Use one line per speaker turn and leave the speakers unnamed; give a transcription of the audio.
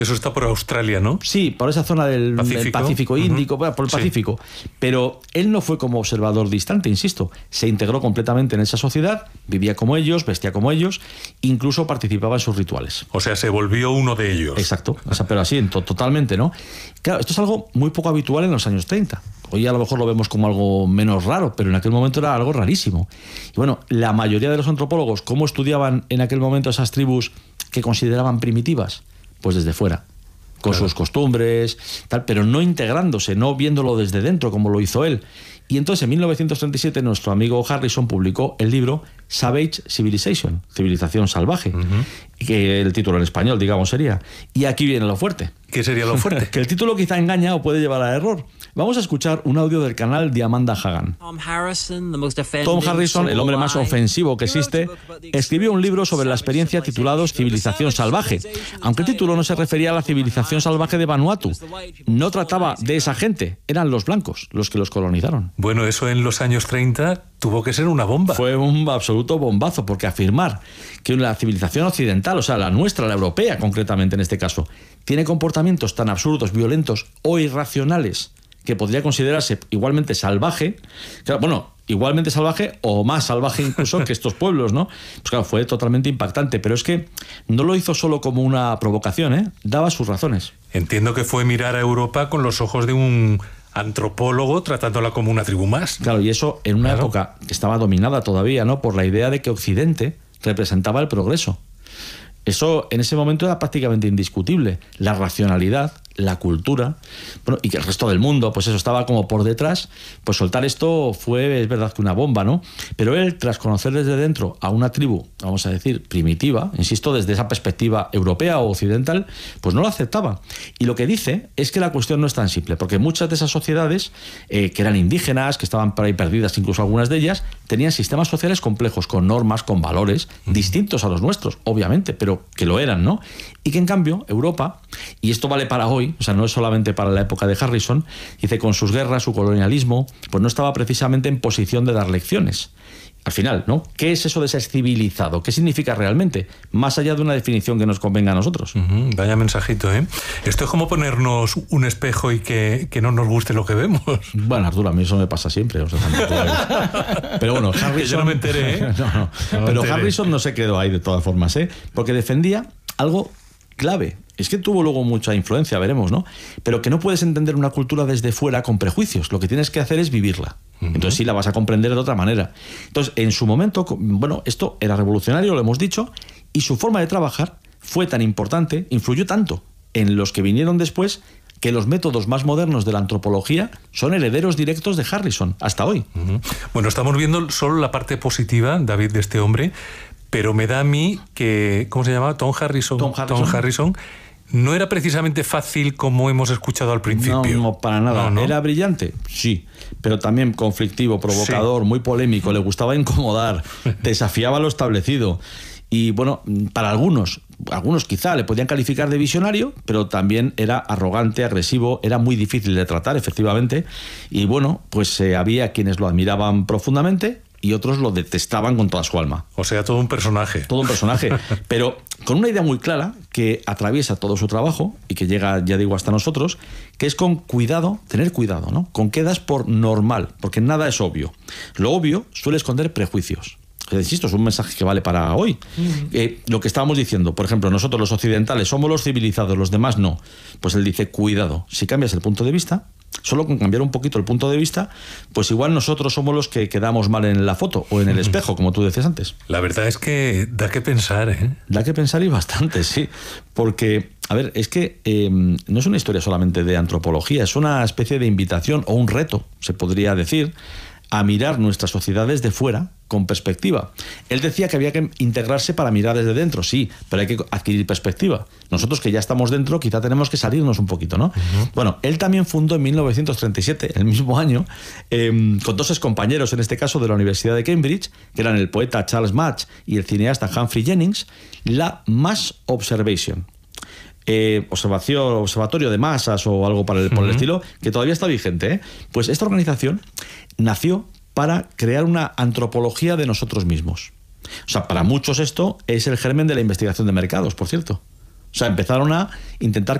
Eso está por Australia, ¿no?
Sí, por esa zona del Pacífico Índico, por el Pacífico. Pero él no fue como observador distante, insisto. Se integró completamente en esa sociedad, vivía como ellos, vestía como ellos, incluso participaba en sus rituales.
O sea, se volvió uno de ellos.
Exacto, o sea, pero así, totalmente, ¿no? Claro, esto es algo muy poco habitual en los años 30. Hoy a lo mejor lo vemos como algo menos raro, pero en aquel momento era algo rarísimo. Y bueno, la mayoría de los antropólogos, ¿cómo estudiaban en aquel momento esas tribus que consideraban primitivas? Pues desde fuera, con sus costumbres, tal, pero no integrándose, no viéndolo desde dentro como lo hizo él. Y entonces en 1937 nuestro amigo Harrison publicó el libro Savage Civilization, Civilización Salvaje, que el título en español, digamos, sería. Y aquí viene lo fuerte.
¿Qué sería lo fuerte?
Que el título quizá engaña o puede llevar a error. Vamos a escuchar un audio del canal de Amanda Hagan. Tom Harrison, el hombre más ofensivo que existe, escribió un libro sobre la experiencia titulado Civilización Salvaje, aunque el título no se refería a la civilización salvaje de Vanuatu. No trataba de esa gente, eran los blancos los que los colonizaron.
Bueno, eso en los años 30 tuvo que ser una bomba.
Fue un absoluto bombazo, porque afirmar que la civilización occidental, o sea, la nuestra, la europea concretamente en este caso, tiene comportamientos tan absurdos, violentos o irracionales que podría considerarse igualmente salvaje, claro, bueno, igualmente salvaje o más salvaje incluso que estos pueblos, ¿no? Pues claro, fue totalmente impactante, pero es que no lo hizo solo como una provocación, ¿eh? Daba sus razones.
Entiendo que fue mirar a Europa con los ojos de un antropólogo tratándola como una tribu más.
Claro, y eso en una época que estaba dominada todavía, ¿no?, por la idea de que Occidente representaba el progreso. Eso en ese momento era prácticamente indiscutible. La racionalidad, la cultura, bueno, y que el resto del mundo, pues eso estaba como por detrás. Pues soltar esto fue, es verdad, que una bomba, ¿no? Pero él, tras conocer desde dentro a una tribu, vamos a decir, primitiva, insisto, desde esa perspectiva europea o occidental, pues no lo aceptaba. Y lo que dice es que la cuestión no es tan simple, porque muchas de esas sociedades, que eran indígenas, que estaban por ahí perdidas, incluso algunas de ellas, tenían sistemas sociales complejos, con normas, con valores distintos a los nuestros, obviamente, pero que lo eran, ¿no? Y que en cambio Europa, y esto vale para hoy, o sea, no es solamente para la época de Harrison, dice, con sus guerras, su colonialismo, pues no estaba precisamente en posición de dar lecciones. Al final, ¿no? ¿Qué es eso de ser civilizado? ¿Qué significa realmente? Más allá de una definición que nos convenga a nosotros.
Vaya mensajito, ¿eh? Esto es como ponernos un espejo y que no nos guste lo que vemos.
Bueno, Arturo, a mí eso me pasa siempre. O sea, pero bueno, Harrison...
Que yo no me enteré, ¿eh?
No pero Harrison no se quedó ahí de todas formas, ¿eh? Porque defendía algo clave. Es que tuvo luego mucha influencia, veremos, ¿no? Pero que no puedes entender una cultura desde fuera con prejuicios. Lo que tienes que hacer es vivirla. Entonces sí la vas a comprender de otra manera. Entonces, en su momento, bueno, esto era revolucionario, lo hemos dicho, y su forma de trabajar fue tan importante, influyó tanto en los que vinieron después, que los métodos más modernos de la antropología son herederos directos de Harrison, hasta hoy.
Bueno, estamos viendo solo la parte positiva, David, de este hombre, pero me da a mí que, ¿cómo se llama? Tom Harrison. No era precisamente fácil como hemos escuchado al principio.
No, para nada.
No.
¿Era brillante? Sí, pero también conflictivo, provocador, muy polémico, le gustaba incomodar, desafiaba lo establecido. Y bueno, para algunos quizá le podían calificar de visionario, pero también era arrogante, agresivo, era muy difícil de tratar, efectivamente. Y bueno, pues había quienes lo admiraban profundamente y otros lo detestaban con toda su alma.
O sea, todo un personaje.
Todo un personaje, pero con una idea muy clara que atraviesa todo su trabajo y que llega, ya digo, hasta nosotros, que es con cuidado, tener cuidado, ¿no? Con qué das por normal, porque nada es obvio. Lo obvio suele esconder prejuicios. Insisto, es un mensaje que vale para hoy. Lo que estábamos diciendo, por ejemplo, nosotros los occidentales somos los civilizados, los demás no. Pues él dice, cuidado, si cambias el punto de vista, solo con cambiar un poquito el punto de vista, pues igual nosotros somos los que quedamos mal en la foto o en el espejo, como tú decías antes.
La verdad es que da que pensar, ¿eh?
Da que pensar y bastante, sí. Porque, a ver, es que no es una historia solamente de antropología, es una especie de invitación o un reto, se podría decir, a mirar nuestras sociedades de fuera con perspectiva. Él decía que había que integrarse para mirar desde dentro, sí, pero hay que adquirir perspectiva. Nosotros que ya estamos dentro, quizá tenemos que salirnos un poquito, ¿no? Bueno, él también fundó en 1937, el mismo año, con dos excompañeros, en este caso de la Universidad de Cambridge, que eran el poeta Charles Mudge y el cineasta Humphrey Jennings, la Mass Observation. Observatorio de masas o algo por el estilo, que todavía está vigente, ¿eh? Pues esta organización nació para crear una antropología de nosotros mismos. O sea, para muchos esto es el germen de la investigación de mercados, por cierto. O sea, empezaron a intentar